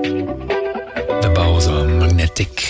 The Bowser Magnetic.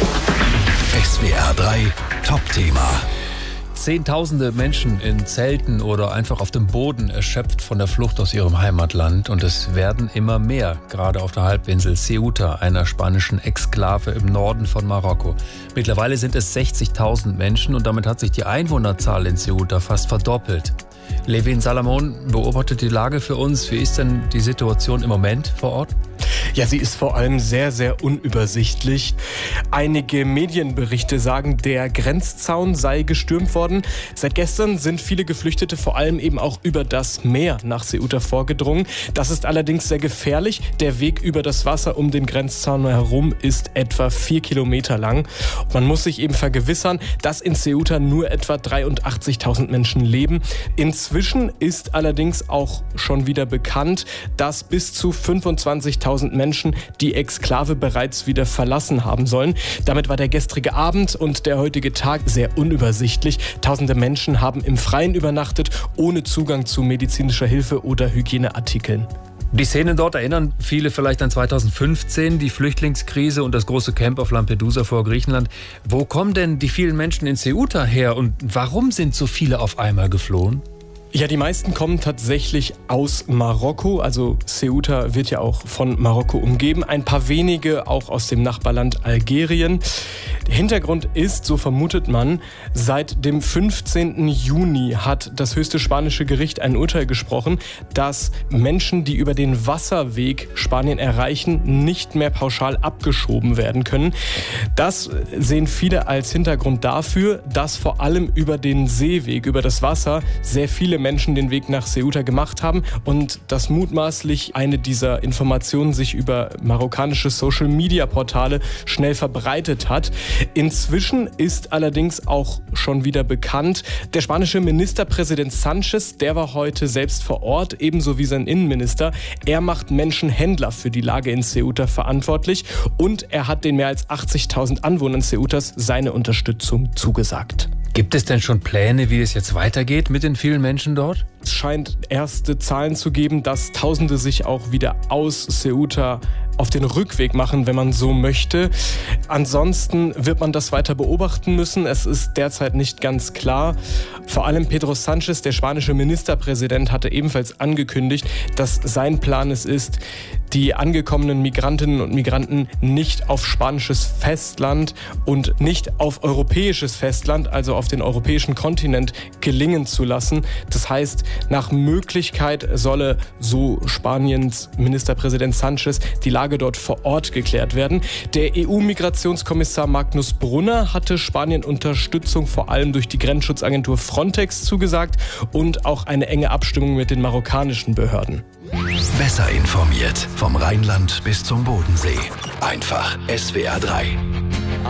SWR 3 Top-Thema. Zehntausende Menschen in Zelten oder einfach auf dem Boden erschöpft von der Flucht aus ihrem Heimatland. Und es werden immer mehr, gerade auf der Halbinsel Ceuta, einer spanischen Exklave im Norden von Marokko. Mittlerweile sind es 60.000 Menschen und damit hat sich die Einwohnerzahl in Ceuta fast verdoppelt. Levin Salamon beobachtet die Lage für uns. Wie ist denn die Situation im Moment vor Ort? Ja, sie ist vor allem sehr, sehr unübersichtlich. Einige Medienberichte sagen, der Grenzzaun sei gestürmt worden. Seit gestern sind viele Geflüchtete vor allem eben auch über das Meer nach Ceuta vorgedrungen. Das ist allerdings sehr gefährlich. Der Weg über das Wasser um den Grenzzaun herum ist etwa 4 Kilometer lang. Und man muss sich eben vergewissern, dass in Ceuta nur etwa 83.000 Menschen leben. Inzwischen ist allerdings auch schon wieder bekannt, dass bis zu 25.000 Menschen die Exklave bereits wieder verlassen haben sollen. Damit war der gestrige Abend und der heutige Tag sehr unübersichtlich. Tausende Menschen haben im Freien übernachtet, ohne Zugang zu medizinischer Hilfe oder Hygieneartikeln. Die Szenen dort erinnern viele vielleicht an 2015, die Flüchtlingskrise und das große Camp auf Lampedusa vor Griechenland. Wo kommen denn die vielen Menschen in Ceuta her und warum sind so viele auf einmal geflohen? Ja, die meisten kommen tatsächlich aus Marokko. Also Ceuta wird ja auch von Marokko umgeben. Ein paar wenige auch aus dem Nachbarland Algerien. Der Hintergrund ist, so vermutet man, seit dem 15. Juni hat das höchste spanische Gericht ein Urteil gesprochen, dass Menschen, die über den Wasserweg Spanien erreichen, nicht mehr pauschal abgeschoben werden können. Das sehen viele als Hintergrund dafür, dass vor allem über den Seeweg, über das Wasser, sehr viele Menschen den Weg nach Ceuta gemacht haben und dass mutmaßlich eine dieser Informationen sich über marokkanische Social-Media-Portale schnell verbreitet hat. Inzwischen ist allerdings auch schon wieder bekannt, der spanische Ministerpräsident Sánchez, der war heute selbst vor Ort, ebenso wie sein Innenminister. Er macht Menschenhändler für die Lage in Ceuta verantwortlich und er hat den mehr als 80.000 Anwohnern Ceutas seine Unterstützung zugesagt. Gibt es denn schon Pläne, wie es jetzt weitergeht mit den vielen Menschen dort? Es scheint erste Zahlen zu geben, dass Tausende sich auch wieder aus Ceuta auf den Rückweg machen, wenn man so möchte. Ansonsten wird man das weiter beobachten müssen. Es ist derzeit nicht ganz klar. Vor allem Pedro Sánchez, der spanische Ministerpräsident, hatte ebenfalls angekündigt, dass sein Plan es ist, die angekommenen Migrantinnen und Migranten nicht auf spanisches Festland und nicht auf europäisches Festland, also auf den europäischen Kontinent, gelingen zu lassen. Das heißt, nach Möglichkeit solle, so Spaniens Ministerpräsident Sánchez, die Lage dort vor Ort geklärt werden. Der EU-Migrationskommissar Magnus Brunner hatte Spanien Unterstützung vor allem durch die Grenzschutzagentur Frontex zugesagt und auch eine enge Abstimmung mit den marokkanischen Behörden. Besser informiert vom Rheinland bis zum Bodensee. Einfach SWR 3.